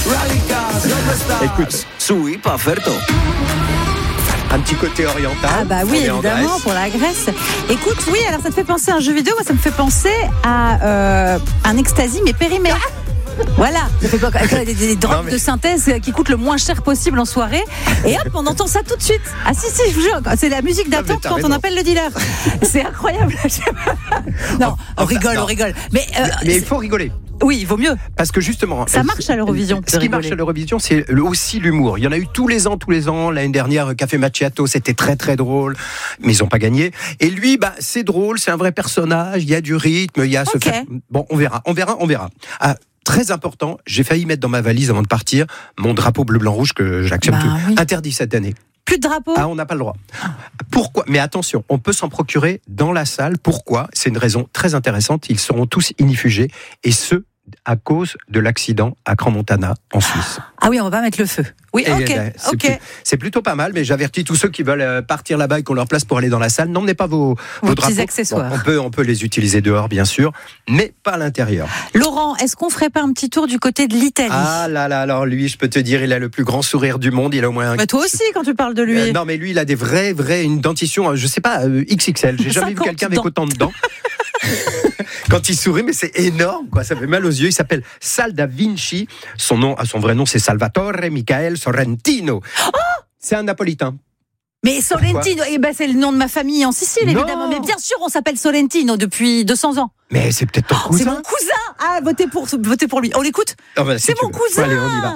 Écoute, Sui Pafferto. un petit côté oriental. Ah bah oui, On est en évidemment, Grèce. pour la Grèce. Écoute, oui, alors ça te fait penser à un jeu vidéo, moi ça me fait penser à un ecstasy mais périmé. Voilà, ça fait pas des drogues Non, mais- de synthèse qui coûtent le moins cher possible en soirée. Et hop, on entend ça tout de suite. Ah si, je vous jure, c'est la musique Non, mais d'attente t'as quand on raison. appelle le dealer. C'est incroyable. Non, on rigole, non. on rigole. Mais, Mais il faut rigoler. oui, il vaut mieux. Parce que justement, Ça marche à l'Eurovision, de Ce qui rigoler. marche à l'Eurovision, c'est aussi l'humour. Il y en a eu tous les ans. L'année dernière, Café Macchiato, c'était très très drôle, mais ils n'ont pas gagné. Et lui, c'est drôle, c'est un vrai personnage. Il y a du rythme, il y a ce Ok. fait. Bon, on verra. Ah, très important, j'ai failli mettre dans ma valise avant de partir mon drapeau bleu blanc rouge que j'accepte. Bah oui. Interdit cette année. Plus de drapeau. Ah, on n'a pas le droit. Pourquoi ? Mais attention, on peut s'en procurer dans la salle. Pourquoi ? C'est une raison très intéressante. Ils seront tous inifugés, et ce, à cause de l'accident à Crans-Montana, en Suisse. Ah oui, on va pas mettre le feu. Oui, Et, ok, ok. c'est plutôt pas mal, mais j'avertis tous ceux qui veulent partir là-bas et qu'on leur place pour aller dans la salle. N'emmenez pas vos petits drapeaux. accessoires. Bon, on peut les utiliser dehors, bien sûr, mais pas à l'intérieur. Laurent, est-ce qu'on ferait pas un petit tour du côté de l'Italie? Ah là là, alors lui, je peux te dire, il a le plus grand sourire du monde. Il a au moins Bah, toi aussi, quand tu parles de lui. non, mais lui, il a des une dentition, je sais pas, XXL. J'ai jamais vu 50 quelqu'un avec dents. autant de dents. Quand il sourit, mais c'est énorme, quoi. Ça fait mal aux yeux. Il s'appelle Sal da Vinci. Son vrai nom, c'est Salvatore Michael Sorrentino. C'est un Napolitain. Mais Sorrentino, c'est le nom de ma famille en Sicile, Non. évidemment. Mais bien sûr, on s'appelle Sorrentino depuis 200 ans. Mais c'est peut-être ton cousin. C'est mon cousin. Ah, votez pour lui. On l'écoute. Ah bah, si C'est tu mon veux. cousin. Allez, on y va.